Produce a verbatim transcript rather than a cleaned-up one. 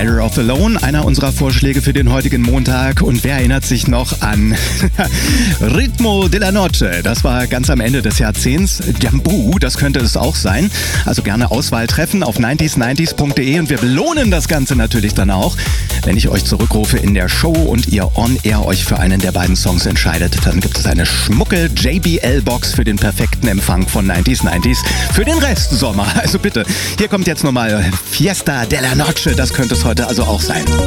Better Off Alone, einer unserer Vorschläge für den heutigen Montag. Und wer erinnert sich noch an Ritmo de la Noche? Das war ganz am Ende des Jahrzehnts. Jambu, das könnte es auch sein. Also gerne Auswahl treffen auf neunzig neunzig punkt de und wir belohnen das Ganze natürlich dann auch. Wenn ich euch zurückrufe in der Show und ihr on-air euch für einen der beiden Songs entscheidet, dann gibt es eine schmucke J B L-Box für den perfekten Empfang von neunzig neunzig für den Rest Sommer. Also bitte, hier kommt jetzt nochmal Fiesta de la Noche, das könnte es heute also auch sein.